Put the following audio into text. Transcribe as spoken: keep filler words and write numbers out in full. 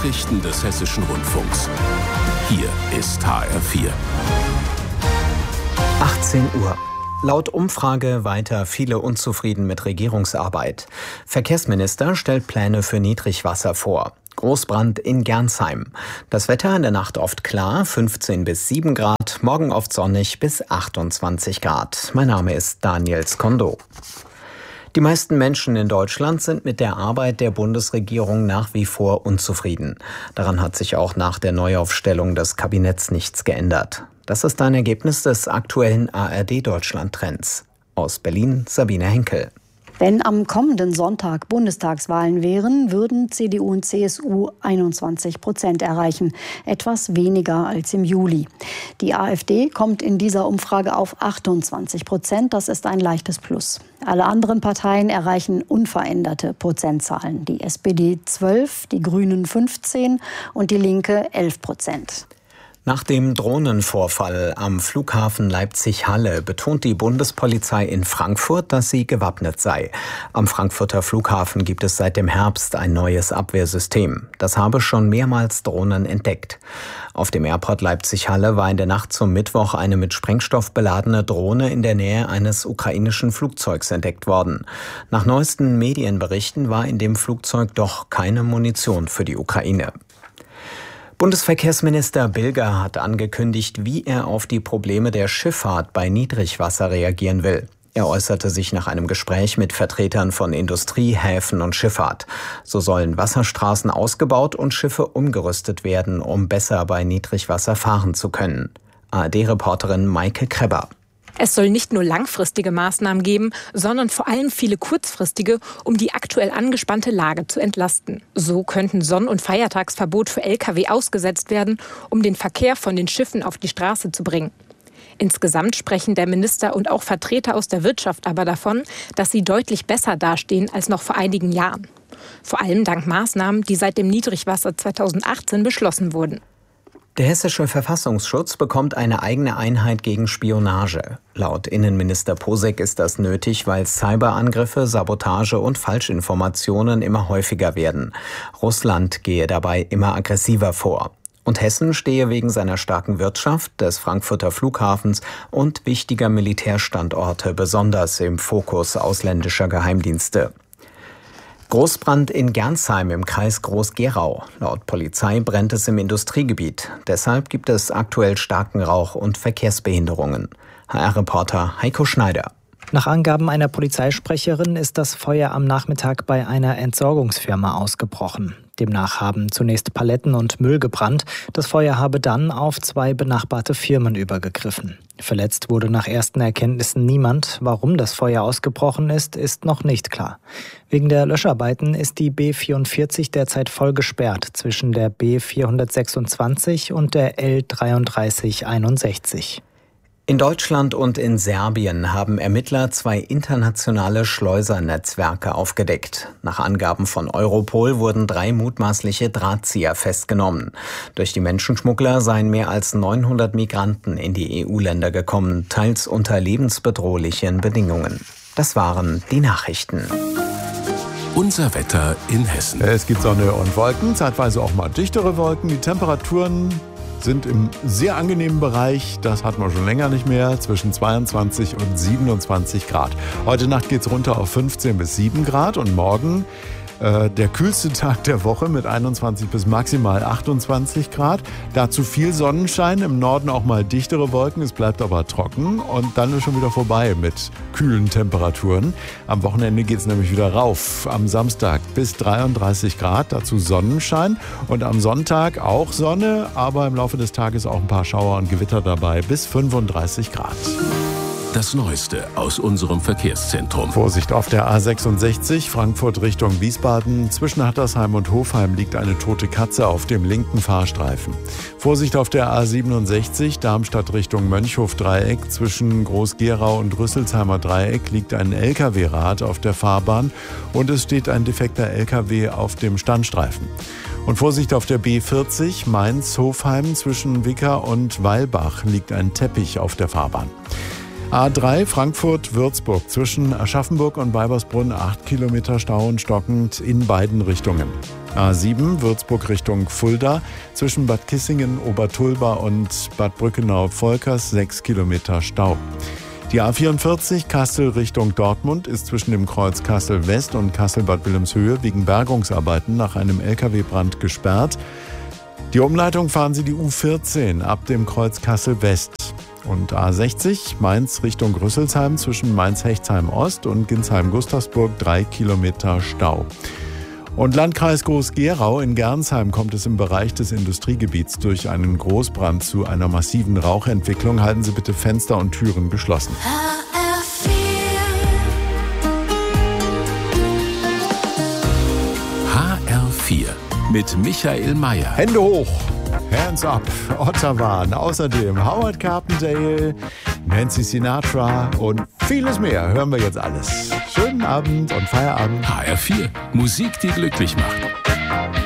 Nachrichten des Hessischen Rundfunks. Hier ist H R vier. achtzehn Uhr. Laut Umfrage weiter viele unzufrieden mit Regierungsarbeit. Verkehrsminister stellt Pläne für Niedrigwasser vor. Großbrand in Gernsheim. Das Wetter in der Nacht oft klar, fünfzehn bis sieben Grad, morgen oft sonnig bis achtundzwanzig Grad. Mein Name ist Daniel Skondo. Die meisten Menschen in Deutschland sind mit der Arbeit der Bundesregierung nach wie vor unzufrieden. Daran hat sich auch nach der Neuaufstellung des Kabinetts nichts geändert. Das ist ein Ergebnis des aktuellen A R D-Deutschland-Trends. Aus Berlin Sabine Henkel. Wenn am kommenden Sonntag Bundestagswahlen wären, würden C D U und C S U einundzwanzig Prozent erreichen. Etwas weniger als im Juli. Die AfD kommt in dieser Umfrage auf achtundzwanzig Prozent. Das ist ein leichtes Plus. Alle anderen Parteien erreichen unveränderte Prozentzahlen. Die S P D zwölf, die Grünen fünfzehn und die Linke elf Prozent. Nach dem Drohnenvorfall am Flughafen Leipzig-Halle betont die Bundespolizei in Frankfurt, dass sie gewappnet sei. Am Frankfurter Flughafen gibt es seit dem Herbst ein neues Abwehrsystem. Das habe schon mehrmals Drohnen entdeckt. Auf dem Airport Leipzig-Halle war in der Nacht zum Mittwoch eine mit Sprengstoff beladene Drohne in der Nähe eines ukrainischen Flugzeugs entdeckt worden. Nach neuesten Medienberichten war in dem Flugzeug doch keine Munition für die Ukraine. Bundesverkehrsminister Bilger hat angekündigt, wie er auf die Probleme der Schifffahrt bei Niedrigwasser reagieren will. Er äußerte sich nach einem Gespräch mit Vertretern von Industrie, Häfen und Schifffahrt. So sollen Wasserstraßen ausgebaut und Schiffe umgerüstet werden, um besser bei Niedrigwasser fahren zu können. A R D-Reporterin Maike Kreber. Es soll nicht nur langfristige Maßnahmen geben, sondern vor allem viele kurzfristige, um die aktuell angespannte Lage zu entlasten. So könnten Sonn- und Feiertagsverbot für L K W ausgesetzt werden, um den Verkehr von den Schiffen auf die Straße zu bringen. Insgesamt sprechen der Minister und auch Vertreter aus der Wirtschaft aber davon, dass sie deutlich besser dastehen als noch vor einigen Jahren. Vor allem dank Maßnahmen, die seit dem Niedrigwasser zweitausendachtzehn beschlossen wurden. Der hessische Verfassungsschutz bekommt eine eigene Einheit gegen Spionage. Laut Innenminister Posek ist das nötig, weil Cyberangriffe, Sabotage und Falschinformationen immer häufiger werden. Russland gehe dabei immer aggressiver vor. Und Hessen stehe wegen seiner starken Wirtschaft, des Frankfurter Flughafens und wichtiger Militärstandorte besonders im Fokus ausländischer Geheimdienste. Großbrand in Gernsheim im Kreis Groß-Gerau. Laut Polizei brennt es im Industriegebiet. Deshalb gibt es aktuell starken Rauch und Verkehrsbehinderungen. H R-Reporter Heiko Schneider. Nach Angaben einer Polizeisprecherin ist das Feuer am Nachmittag bei einer Entsorgungsfirma ausgebrochen. Demnach haben zunächst Paletten und Müll gebrannt. Das Feuer habe dann auf zwei benachbarte Firmen übergegriffen. Verletzt wurde nach ersten Erkenntnissen niemand. Warum das Feuer ausgebrochen ist, ist noch nicht klar. Wegen der Löscharbeiten ist die B vierundvierzig derzeit voll gesperrt zwischen der B vierhundertsechsundzwanzig und der L dreiunddreißig einundsechzig. In Deutschland und in Serbien haben Ermittler zwei internationale Schleusernetzwerke aufgedeckt. Nach Angaben von Europol wurden drei mutmaßliche Drahtzieher festgenommen. Durch die Menschenschmuggler seien mehr als neunhundert Migranten in die E U-Länder gekommen, teils unter lebensbedrohlichen Bedingungen. Das waren die Nachrichten. Unser Wetter in Hessen. Es gibt Sonne und Wolken, zeitweise auch mal dichtere Wolken. Die Temperaturen sind im sehr angenehmen Bereich, das hat man schon länger nicht mehr, zwischen zweiundzwanzig und siebenundzwanzig Grad. Heute Nacht geht es runter auf fünfzehn bis sieben Grad und morgen äh, der kühlste Tag der Woche mit einundzwanzig bis maximal achtundzwanzig Grad. Dazu viel Sonnenschein, im Norden auch mal dichtere Wolken, es bleibt aber trocken und dann ist schon wieder vorbei mit kühlen Temperaturen. Am Wochenende geht es nämlich wieder rauf. Am Samstag bis dreiunddreißig Grad, dazu Sonnenschein und am Sonntag auch Sonne, aber im Laufe des Tages auch ein paar Schauer und Gewitter dabei bis fünfunddreißig Grad. Das Neueste aus unserem Verkehrszentrum. Vorsicht auf der A sechsundsechzig, Frankfurt Richtung Wiesbaden. Zwischen Hattersheim und Hofheim liegt eine tote Katze auf dem linken Fahrstreifen. Vorsicht auf der A siebenundsechzig, Darmstadt Richtung Mönchhof-Dreieck. Zwischen Groß-Gerau und Rüsselsheimer Dreieck liegt ein L K W-Rad auf der Fahrbahn und es steht ein defekter L K W auf dem Standstreifen. Und Vorsicht auf der B vierzig, Mainz-Hofheim. Zwischen Wicker und Weilbach liegt ein Teppich auf der Fahrbahn. A drei Frankfurt-Würzburg zwischen Aschaffenburg und Weibersbrunn acht Kilometer Stau und stockend in beiden Richtungen. A sieben Würzburg Richtung Fulda, zwischen Bad Kissingen, Obertulba und Bad Brückenau-Volkers sechs Kilometer Stau. Die A vierundvierzig Kassel Richtung Dortmund ist zwischen dem Kreuz Kassel West und Kassel-Bad Wilhelmshöhe wegen Bergungsarbeiten nach einem L K W-Brand gesperrt. Die Umleitung fahren Sie die U vierzehn ab dem Kreuz Kassel West. Und A sechzig Mainz Richtung Rüsselsheim zwischen Mainz-Hechtsheim Ost und Ginsheim-Gustavsburg drei Kilometer Stau. Und Landkreis Groß-Gerau in Gernsheim kommt es im Bereich des Industriegebiets durch einen Großbrand zu einer massiven Rauchentwicklung. Halten Sie bitte Fenster und Türen geschlossen. H R vier mit Michael Mayer. Hände hoch, hands up, Ottawa. Außerdem Howard Carpendale, Nancy Sinatra und vieles mehr. Hören wir jetzt alles. Schönen Abend und Feierabend. H R vier, Musik, die glücklich macht.